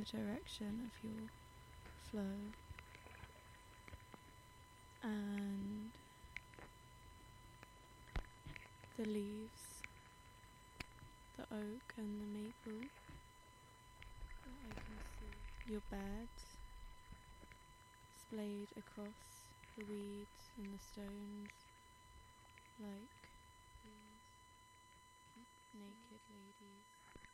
the direction of your flow, and the leaves, the oak and the maple that I can see, your beds splayed across the weeds and the stones like these naked ladies.